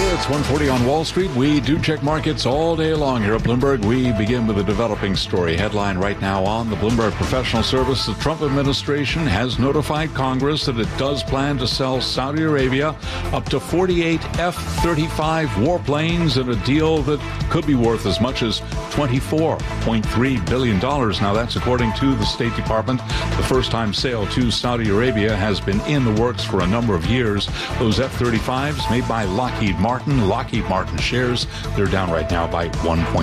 It's 1:40 on Wall Street. We do check markets all day long here at Bloomberg. We begin with a developing story. Headline right now on the Bloomberg Professional Service. The Trump administration has notified Congress that it does plan to sell Saudi Arabia up to 48 F-35 warplanes in a deal that could be worth as much as $24.3 billion. Now, that's according to the State Department. The first-time sale to Saudi Arabia has been in the works for a number of years. Those F-35s made by Lockheed Martin. Lockheed Martin shares, they're down right now by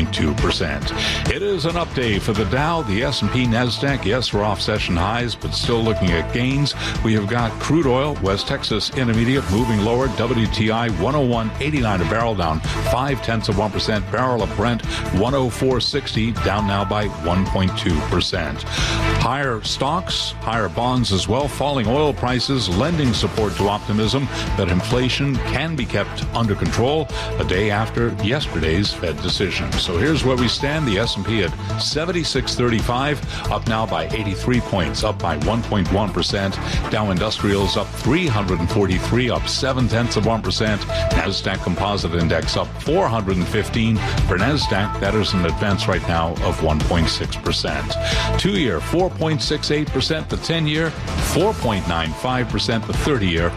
1.2%. It is an up day for the Dow, the S&P, NASDAQ. Yes, we're off session highs, but still looking at gains. We have got crude oil, West Texas Intermediate, moving lower. WTI 101.89 a barrel, down 0.5%. Barrel of Brent 104.60, down now by 1.2%. Higher stocks, higher bonds as well. Falling oil prices lending support to optimism that inflation can be kept under control a day after yesterday's Fed decision. So here's where we stand. The S&P at 76.35, up now by 83 points, up by 1.1%. Dow Industrials up 343, up 0.7%. NASDAQ Composite Index up 415. For NASDAQ, that is an advance right now of 1.6%. 2-year, 4.68%. The 10-year, 4.95%. The 30-year,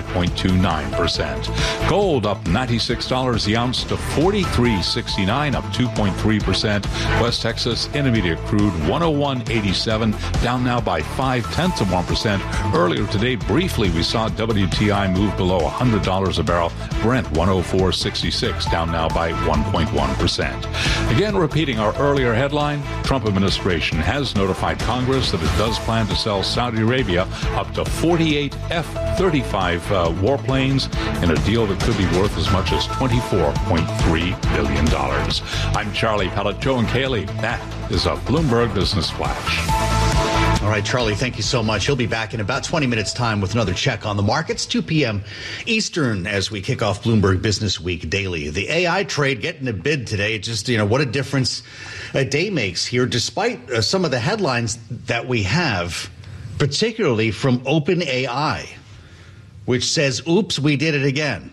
5.29%. Gold up $96 the ounce to $43.69, up 2.3%. West Texas Intermediate crude 101.87, down now by 0.5%. Earlier today, briefly, we saw WTI move below $100 a barrel. Brent 104.66, down now by 1.1%. Again, repeating our earlier headline, Trump administration has notified Congress that it does plan to sell Saudi Arabia up to 48 F-35 warplanes in a deal that could be worth as much as $24.3 billion. I'm Charlie Pellet, Joe and Kaylee. That is a Bloomberg Business Flash. All right, Charlie, thank you so much. He'll be back in about 20 minutes' time with another check on the markets, 2 p.m. Eastern, as we kick off Bloomberg Business Week daily. The AI trade getting a bid today. Just, what a difference a day makes here, despite some of the headlines that we have, particularly from OpenAI, which says, oops, we did it again.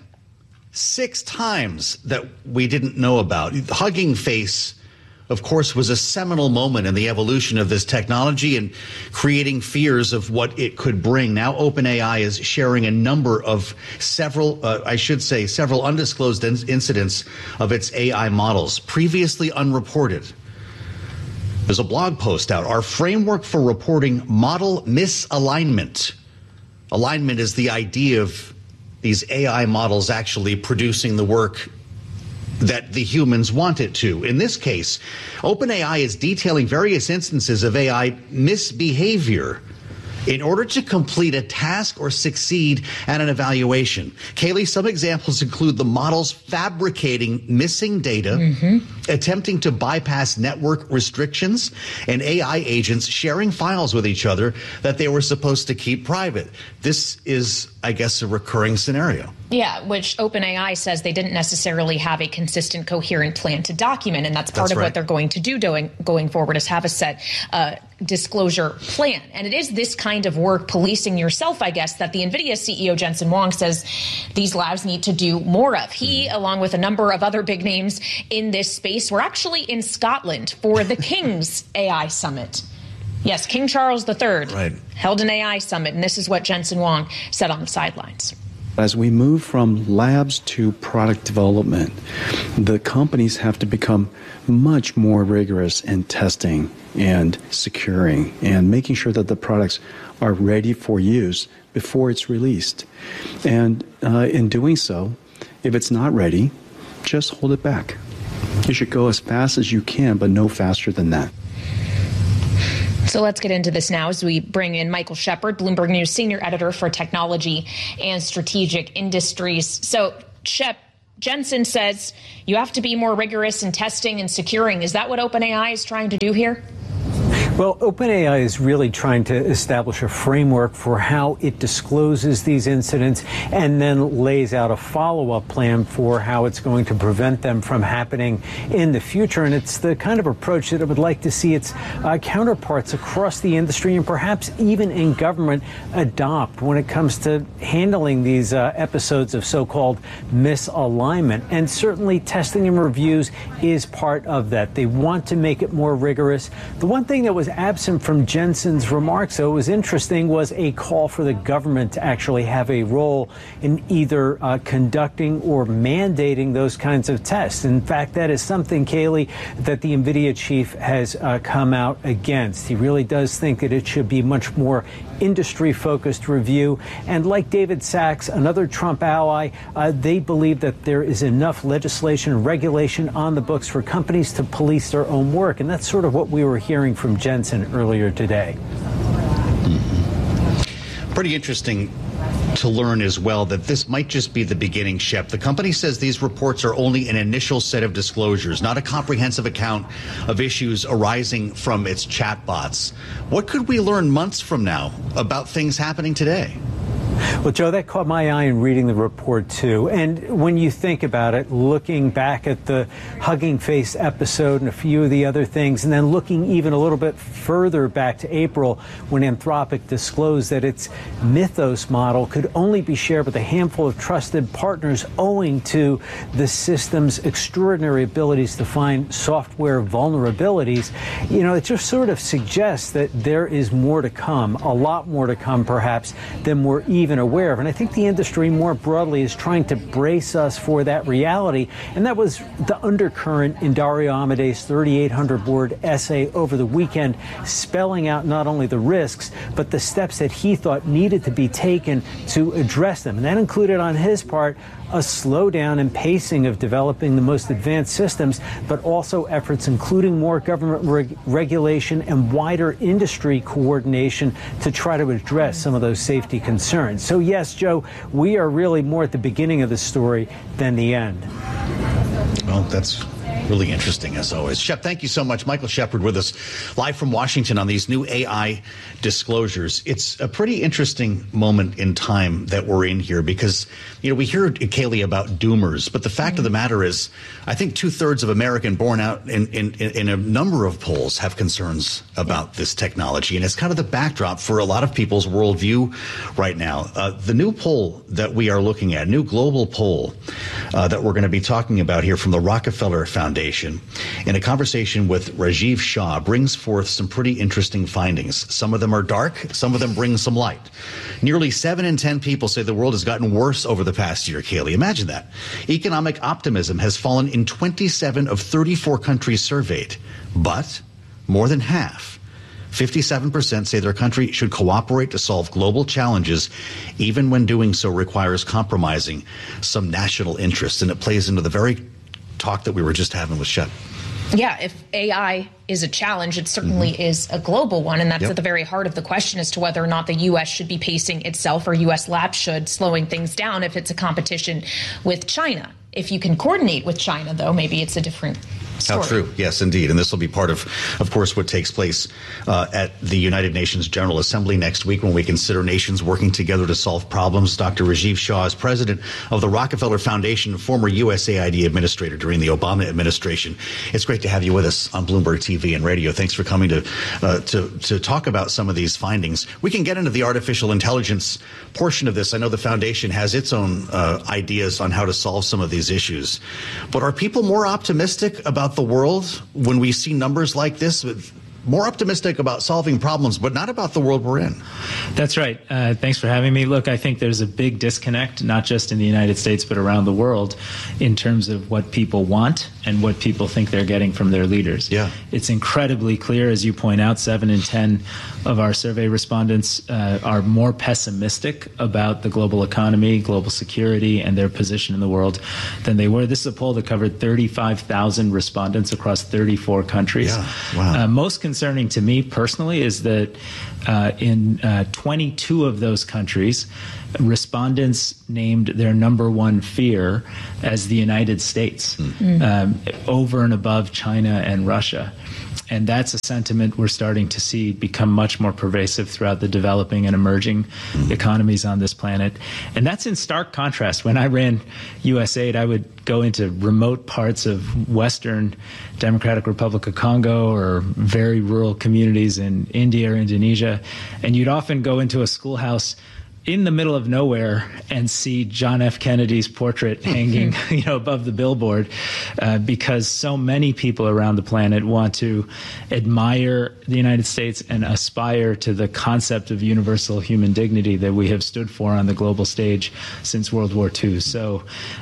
6 times that we didn't know about. Hugging Face, of course, was a seminal moment in the evolution of this technology and creating fears of what it could bring. Now OpenAI is sharing a number of several undisclosed incidents of its AI models, previously unreported. There's a blog post out, our framework for reporting model misalignment. Alignment is the idea of these AI models actually producing the work that the humans want it to. In this case, OpenAI is detailing various instances of AI misbehavior in order to complete a task or succeed at an evaluation. Kaylee, some examples include the models fabricating missing data, attempting to bypass network restrictions, and AI agents sharing files with each other that they were supposed to keep private. This is, I guess, a recurring scenario. Yeah, which OpenAI says they didn't necessarily have a consistent, coherent plan to document, and that's part of what they're going to do going forward, is have a set disclosure plan. And it is this kind of work, policing yourself, I guess, that the NVIDIA CEO Jensen Huang says these labs need to do more of. He, along with a number of other big names in this space, were actually in Scotland for the King's AI Summit. Yes, King Charles III held an AI summit, and this is what Jensen Huang said on the sidelines. As we move from labs to product development, the companies have to become much more rigorous in testing and securing and making sure that the products are ready for use before it's released. And in doing so, if it's not ready, just hold it back. You should go as fast as you can, but no faster than that. So let's get into this now as we bring in Michael Shepard, Bloomberg News senior editor for technology and strategic industries. So, Shep, Jensen says you have to be more rigorous in testing and securing. Is that what OpenAI is trying to do here? Well, OpenAI is really trying to establish a framework for how it discloses these incidents and then lays out a follow-up plan for how it's going to prevent them from happening in the future. And it's the kind of approach that it would like to see its counterparts across the industry and perhaps even in government adopt when it comes to handling these episodes of so-called misalignment. And certainly testing and reviews is part of that. They want to make it more rigorous. The one thing that was absent from Jensen's remarks, though, was interesting, was a call for the government to actually have a role in either conducting or mandating those kinds of tests. In fact, that is something, Kayleigh, that the NVIDIA chief has come out against. He really does think that it should be much more industry-focused review. And like David Sachs, another Trump ally, they believe that there is enough legislation and regulation on the books for companies to police their own work. And that's sort of what we were hearing from Jensen earlier today. Pretty interesting to learn as well that this might just be the beginning, Shep. The company says these reports are only an initial set of disclosures, not a comprehensive account of issues arising from its chatbots. What could we learn months from now about things happening today? Well, Joe, that caught my eye in reading the report, too. And when you think about it, looking back at the Hugging Face episode and a few of the other things, and then looking even a little bit further back to April when Anthropic disclosed that its Mythos model could only be shared with a handful of trusted partners owing to the system's extraordinary abilities to find software vulnerabilities, you know, it just sort of suggests that there is more to come, a lot more to come, perhaps, than we're even aware of. And I think the industry more broadly is trying to brace us for that reality. And that was the undercurrent in Dario Amode's 3,800 word essay over the weekend, spelling out not only the risks, but the steps that he thought needed to be taken to address them. And that included on his part a slowdown in pacing of developing the most advanced systems, but also efforts including more government regulation and wider industry coordination to try to address some of those safety concerns. So yes, Joe, we are really more at the beginning of the story than the end. Well, that's really interesting, as always. Shep, thank you so much. Michael Shepard with us live from Washington on these new AI disclosures. It's a pretty interesting moment in time that we're in here because, you know, we hear, Kayleigh, about doomers, but the fact of the matter is, I think 2/3 of American born out in a number of polls have concerns about this technology. And it's kind of the backdrop for a lot of people's worldview right now. The new poll that we are looking at, new global poll that we're going to be talking about here from the Rockefeller Foundation, in a conversation with Rajiv Shah, brings forth some pretty interesting findings. Some of them are dark, some of them bring some light. Nearly 7 in 10 people say the world has gotten worse over the past year, Kayleigh. Imagine that. Economic optimism has fallen in 27 of 34 countries surveyed, but more than half, 57%, say their country should cooperate to solve global challenges, even when doing so requires compromising some national interests. And it plays into the very talk that we were just having with Shep. Yeah, if AI is a challenge, it certainly is a global one. And that's at the very heart of the question as to whether or not the U.S. should be pacing itself or U.S. labs should, slowing things down if it's a competition with China. If you can coordinate with China, though, maybe it's a different story. How true. Yes, indeed. And this will be part of course, what takes place at the United Nations General Assembly next week when we consider nations working together to solve problems. Dr. Rajiv Shah is president of the Rockefeller Foundation, former USAID administrator during the Obama administration. It's great to have you with us on Bloomberg TV and radio. Thanks for coming to talk about some of these findings. We can get into the artificial intelligence portion of this. I know the foundation has its own ideas on how to solve some of these issues. But are people more optimistic about the world when we see numbers like this? More optimistic about solving problems, but not about the world we're in. That's right. Thanks for having me. Look, I think there's a big disconnect, not just in the United States, but around the world in terms of what people want and what people think they're getting from their leaders. Yeah. It's incredibly clear, as you point out, 7 in 10 of our survey respondents are more pessimistic about the global economy, global security, and their position in the world than they were. This is a poll that covered 35,000 respondents across 34 countries. Yeah. Wow. Most concerning to me personally is that in 22 of those countries, respondents named their number one fear as the United States, over and above China and Russia. And that's a sentiment we're starting to see become much more pervasive throughout the developing and emerging economies on this planet. And that's in stark contrast. When I ran USAID, I would go into remote parts of Western Democratic Republic of Congo or very rural communities in India or Indonesia, and you'd often go into a schoolhouse in the middle of nowhere and see John F. Kennedy's portrait hanging, above the billboard, because so many people around the planet want to admire the United States and aspire to the concept of universal human dignity that we have stood for on the global stage since World War II. So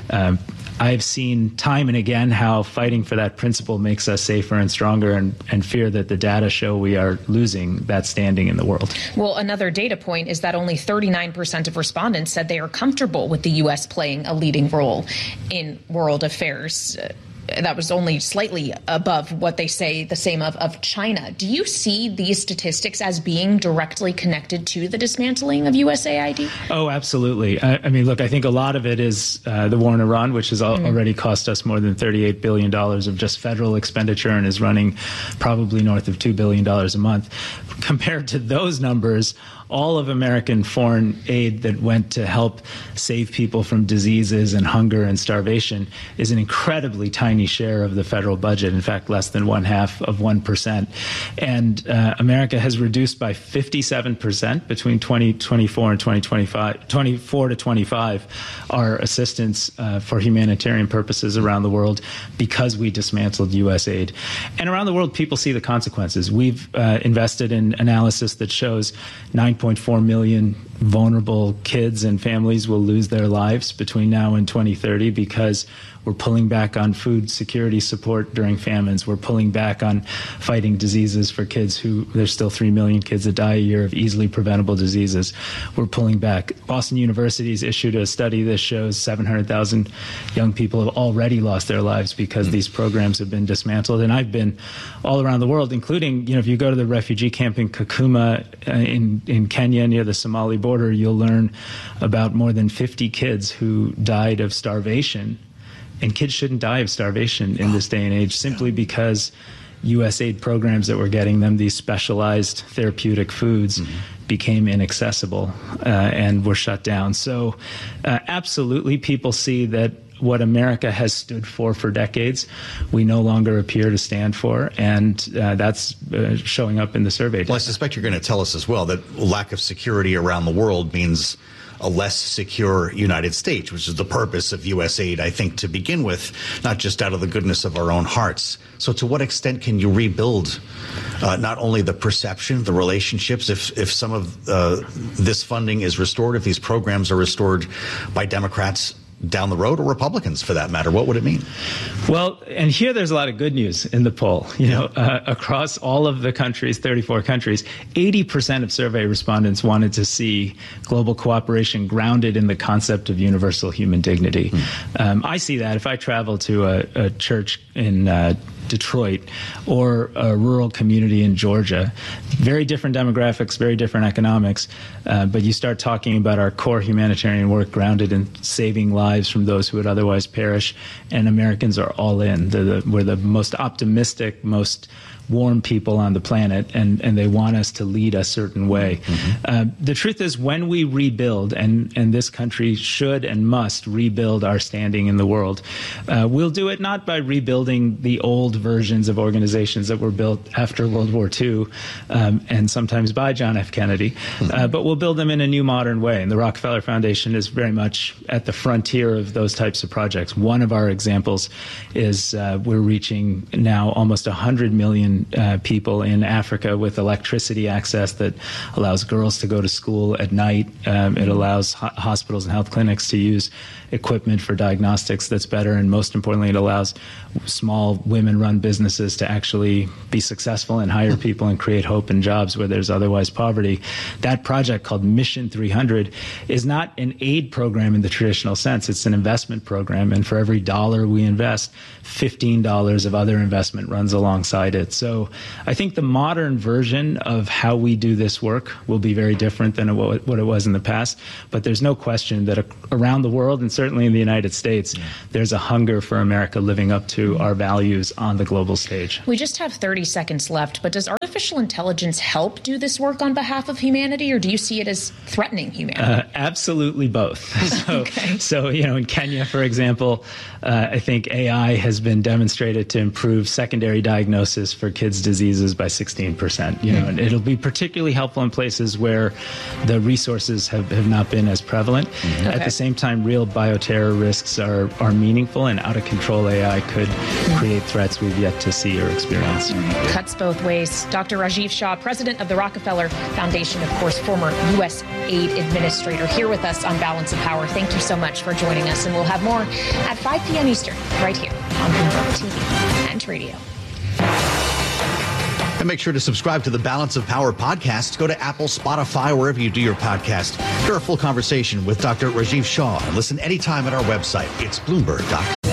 I've seen time and again how fighting for that principle makes us safer and stronger, and fear that the data show we are losing that standing in the world. Well, another data point is that only 39% of respondents said they are comfortable with the U.S. playing a leading role in world affairs. That was only slightly above what they say the same of China. Do you see these statistics as being directly connected to the dismantling of USAID? Oh, absolutely. I mean, look, I think a lot of it is the war in Iran, which has already cost us more than $38 billion of just federal expenditure and is running probably north of $2 billion a month. Compared to those numbers, all of American foreign aid that went to help save people from diseases and hunger and starvation is an incredibly tiny share of the federal budget. In fact, less than 0.5%. And America has reduced by 57% between 2024 and 2025, 24 to 25, our assistance for humanitarian purposes around the world because we dismantled USAID. And around the world, people see the consequences. We've invested in analysis that shows 9.4 million vulnerable kids and families will lose their lives between now and 2030 because we're pulling back on food security support during famines. We're pulling back on fighting diseases for kids there's still 3 million kids that die a year of easily preventable diseases. We're pulling back. Boston University's issued a study that shows 700,000 young people have already lost their lives because these programs have been dismantled. And I've been all around the world, including, if you go to the refugee camp in Kakuma in Kenya near the Somali border, you'll learn about more than 50 kids who died of starvation. And kids shouldn't die of starvation in this day and age simply because USAID programs that were getting them these specialized therapeutic foods became inaccessible and were shut down. So absolutely, people see that what America has stood for decades, we no longer appear to stand for, and that's showing up in the survey data. Well, I suspect you're going to tell us as well that lack of security around the world means a less secure United States, which is the purpose of USAID, I think, to begin with, not just out of the goodness of our own hearts. So to what extent can you rebuild not only the perception, the relationships, if some of this funding is restored, if these programs are restored by Democrats down the road, or Republicans for that matter? What would it mean? Well, and here there's a lot of good news in the poll. Across all of the countries, 34 countries, 80% of survey respondents wanted to see global cooperation grounded in the concept of universal human dignity. I see that if I travel to a church in Detroit or a rural community in Georgia. Very different demographics, very different economics, but you start talking about our core humanitarian work grounded in saving lives from those who would otherwise perish, and Americans are all in. We're the most optimistic, most warm people on the planet, and they want us to lead a certain way. The truth is, when we rebuild, and this country should and must rebuild our standing in the world, we'll do it not by rebuilding the old versions of organizations that were built after World War II and sometimes by John F. Kennedy, but we'll build them in a new modern way. And the Rockefeller Foundation is very much at the frontier of those types of projects. One of our examples is we're reaching now almost 100 million people in Africa with electricity access that allows girls to go to school at night. It allows hospitals and health clinics to use equipment for diagnostics that's better, and most importantly, it allows small women-run businesses to actually be successful and hire people and create hope and jobs where there's otherwise poverty. That project, called Mission 300, is not an aid program in the traditional sense. It's an investment program, and for every dollar we invest, $15 of other investment runs alongside it. So So I think the modern version of how we do this work will be very different than what it was in the past. But there's no question that around the world, and certainly in the United States, there's a hunger for America living up to our values on the global stage. We just have 30 seconds left, but does artificial intelligence help do this work on behalf of humanity, or do you see it as threatening humanity? Absolutely both. Okay. So, in Kenya, for example, I think AI has been demonstrated to improve secondary diagnosis for kids' diseases by 16%. And it'll be particularly helpful in places where the resources have not been as prevalent. Okay. At the same time, real bioterror risks are meaningful, and out-of-control AI could create threats we've yet to see or experience. Cuts both ways. Dr. Rajiv Shah, president of the Rockefeller Foundation, of course, former U.S. aid administrator, here with us on Balance of Power. Thank you so much for joining us, and we'll have more at 5 p.m. Eastern, right here on Bloomberg TV and radio. And make sure to subscribe to the Balance of Power podcast. Go to Apple, Spotify, wherever you do your podcast. Hear a full conversation with Dr. Rajiv Shah and listen anytime at our website. It's Bloomberg.com.